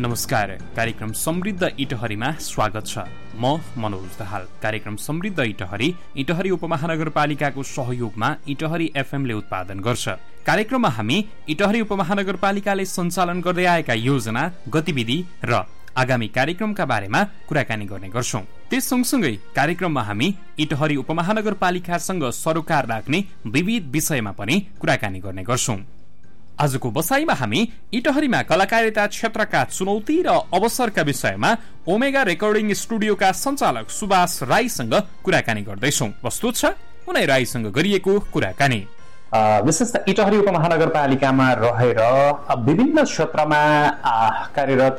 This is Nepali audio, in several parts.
नमस्कार। कार्यक्रम समृद्ध इटहरीमा स्वागत छ। म मनोज दाहाल। कार्यक्रम समृद्ध इटहरी उपमहानगरपालिकाको सहयोगमा इटहरी एफएमले उत्पादन गर्छ। कार्यक्रममा हामी इटहरी उपमहानगरपालिकाले सञ्चालन गर्दै आएका योजना, गतिविधि र आगामी कार्यक्रमका बारेमा कुराकानी गर्ने गर्छौं। त्यस सँगसँगै कार्यक्रममा हामी इटहरी उपमहानगरपालिकासँग सरोकार राख्ने विविध विषयमा पनि कुराकानी गर्ने गर्छौं। आजको बसाईमा हामी इटहरीमा कलाकारिता क्षेत्रका चुनौती र अवसरका विषयमा ओमेगा रेकर्डिङ स्टुडियोका सञ्चालक सुभाष राईसँग कुराकानी गर्दैछौं। प्रस्तुत छ उनै राईसँग गरिएको कुराकानी। विशेष इटहरी उपमहानगरपालिकामा रहेर विभिन्न क्षेत्रमा कार्यरत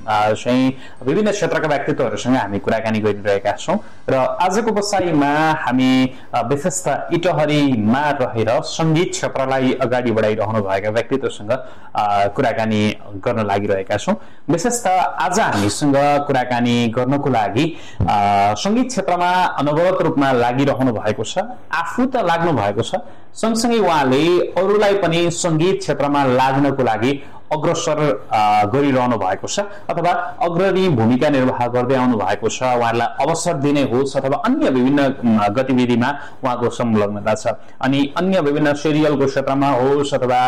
विभिन्न क्षेत्रका व्यक्तित्वहरूसँग हामी कुराकानी गरिरहेका छौं र आजको बसाईमा हामी विशेषतः इटहरीमा रहेर संगीत क्षेत्रलाई अगाडि बढाइरहनु भएका व्यक्तित्वसँग कुराकानी गर्न लागिरहेका छौं। विशेषतः आज हामीसँग कुराकानी गर्नको लागि संगीत क्षेत्रमा अनवरत रूपमा लागिरहनु भएको छ, आफू त लाग्नु भएको छ, सँगसँगै उहाँले अरूलाई पनि संगीत क्षेत्रमा लाग्नको लागि अग्रसर गरिरहनु भएको छ अथवा अग्रणी भूमिका निर्वाह गर्दै आउनु भएको छ। उहाँलाई अवसर दिने होस् अथवा अन्य विभिन्न गतिविधिमा उहाँको संलग्नता छ। अनि अन्य विभिन्न सिरियलको क्षेत्रमा होस् अथवा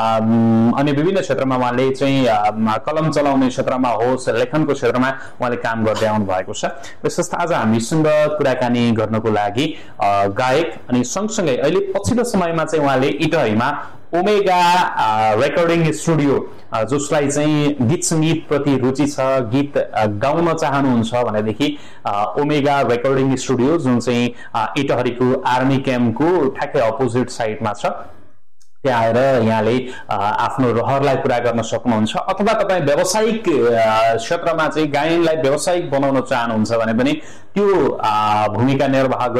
अन्य विभिन्न क्षेत्रमा उहाँले चाहिँ कलम चलाउने क्षेत्रमा होस्, लेखनको क्षेत्रमा उहाँले काम गर्दै आउनु भएको छ। विशेष आज हामीसँग कुराकानी गर्नको लागि गायक अनि सँगसँगै अहिले पछिल्लो समयमा चाहिँ उहाँले इटहरीमा ओमेगा रेकर्डिङ स्टुडियो, जसलाई चाहिँ गीत संगीत प्रति रुचि छ, गीत गाउन चाहनुहुन्छ भनेदेखि ओमेगा रेकर्डिङ स्टुडियो जुन चाहिँ इटहरीको आर्मी क्याम्पको ठ्याक्कै अपोजिट साइडमा छ, त्यहाँ आएर यहाँले आफ्नो रहरलाई पूरा गर्न सक्नुहुन्छ। अथवा तपाईँ व्यावसायिक क्षेत्रमा चाहिँ गायनलाई व्यावसायिक बनाउन चाहनुहुन्छ भने पनि त्यो भूमिका निर्वाह